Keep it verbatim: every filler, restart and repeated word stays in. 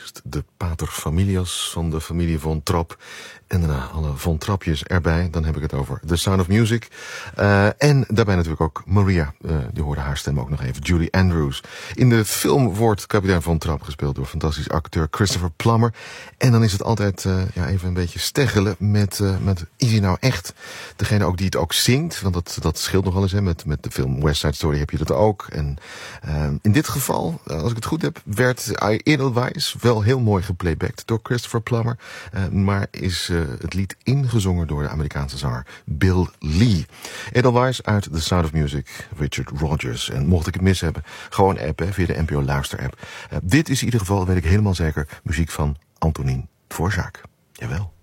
Eerst de pater familias van de familie Von Trapp. En daarna alle Von Trappjes erbij. Dan heb ik het over The Sound of Music. Uh, en daarbij natuurlijk ook Maria. Uh, die hoorde haar stem ook nog even. Julie Andrews. In de film wordt kapitein Von Trapp gespeeld door fantastisch acteur Christopher Plummer. En dan is het altijd uh, ja, even een beetje steggelen met, uh, met is hij nou echt degene ook die het ook zingt? Want dat, dat scheelt nogal eens. Hè. Met, met de film West Side Story heb je dat ook. En uh, in dit geval, als ik het goed heb, werd Edelweiss wel heel mooi geplaybacked door Christopher Plummer. Uh, maar is uh, het lied ingezongen door de Amerikaanse zanger Bill Lee. Edelweiss uit The Sound of Music, Richard Rodgers. En mocht ik het mis hebben, gewoon appen via de N P O Luister app. Uh, dit is in ieder geval, weet ik helemaal zeker, muziek van Antonin Dvorak. Jawel.